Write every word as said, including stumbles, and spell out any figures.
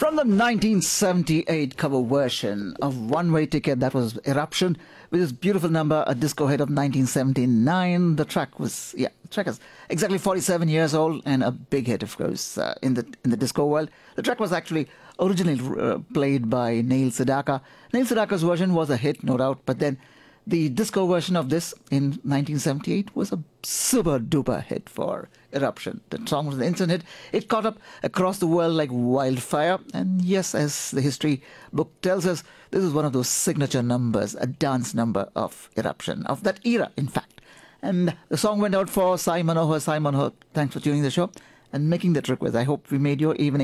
From the nineteen seventy-eight cover version of One Way Ticket, that was Eruption, with this beautiful number, a disco hit of nineteen seventy-nine. The track was, yeah, the track is exactly forty-seven years old and a big hit, of course, uh, in the in the disco world. The track was actually originally uh, played by Neil Sedaka. Neil Sedaka's version was a hit, no doubt, but then the disco version of this in nineteen seventy-eight was a super duper hit for Eruption. The song was an instant hit. It caught up across the world like wildfire. And yes, as the history book tells us, this is one of those signature numbers, a dance number of Eruption, of that era, in fact. And the song went out for Sai Manohar. Sai Manohar, thanks for tuning the show and making that request. I hope we made your evening